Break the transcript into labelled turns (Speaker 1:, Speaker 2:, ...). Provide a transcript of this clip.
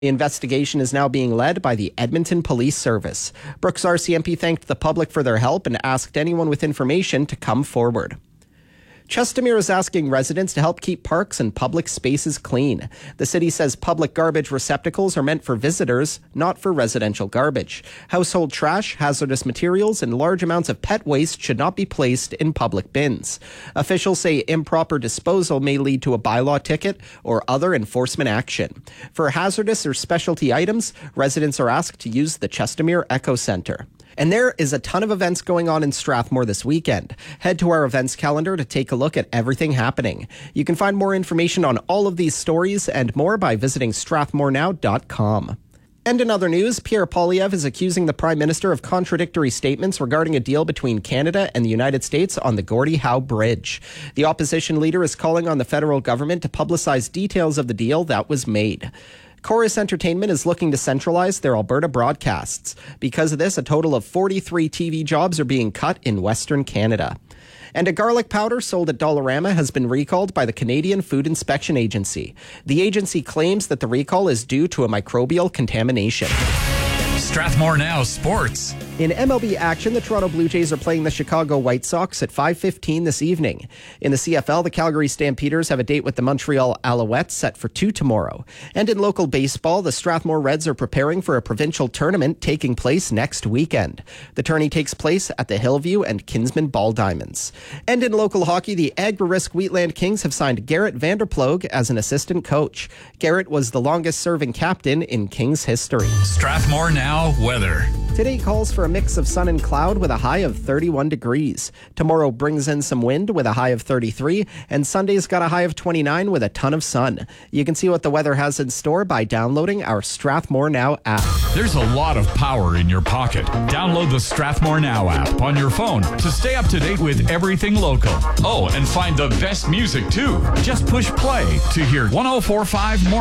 Speaker 1: The investigation is now being led by the Edmonton Police Service. Brooks RCMP thanked the public for their help and asked anyone with information to come forward. Chestermere is asking residents to help keep parks and public spaces clean. The city says public garbage receptacles are meant for visitors, not for residential garbage. Household trash, hazardous materials, and large amounts of pet waste should not be placed in public bins. Officials say improper disposal may lead to a bylaw ticket or other enforcement action. For hazardous or specialty items, residents are asked to use the Chestermere Eco Centre. And there is a ton of events going on in Strathmore this weekend. Head to our events calendar to take a look at everything happening. You can find more information on all of these stories and more by visiting strathmorenow.com. And in other news, Pierre Poilievre is accusing the Prime Minister of contradictory statements regarding a deal between Canada and the United States on the Gordie Howe Bridge. The opposition leader is calling on the federal government to publicize details of the deal that was made. Chorus Entertainment is looking to centralize their Alberta broadcasts. Because of this, a total of 43 TV jobs are being cut in Western Canada. And a garlic powder sold at Dollarama has been recalled by the Canadian Food Inspection Agency. The agency claims that the recall is due to a microbial contamination.
Speaker 2: Strathmore Now Sports.
Speaker 1: In MLB action, the Toronto Blue Jays are playing the Chicago White Sox at 5:15 this evening. In the CFL, the Calgary Stampeders have a date with the Montreal Alouettes set for 2 tomorrow. And in local baseball, the Strathmore Reds are preparing for a provincial tournament taking place next weekend. The tourney takes place at the Hillview and Kinsman Ball Diamonds. And in local hockey, the Agri-Risk Wheatland Kings have signed Garrett Vanderploeg as an assistant coach. Garrett was the longest-serving captain in Kings history.
Speaker 2: Strathmore Now weather.
Speaker 1: Today calls for a mix of sun and cloud with a high of 31 degrees. Tomorrow brings in some wind with a high of 33, and Sunday's got a high of 29 with a ton of sun. You can see what the weather has in store by downloading our Strathmore Now app.
Speaker 2: There's a lot of power in your pocket. Download the Strathmore Now app on your phone to stay up to date with everything local. Oh, and find the best music too. Just push play to hear 104.5 Morning.